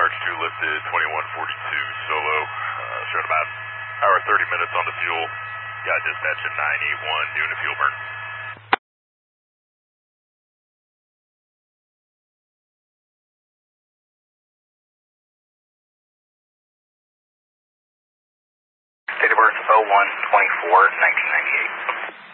March 2 lifted 2142 solo, showed about hour 30 minutes on the fuel. Got dispatch at 981 doing a fuel burn. Date of birth 01/24/1998.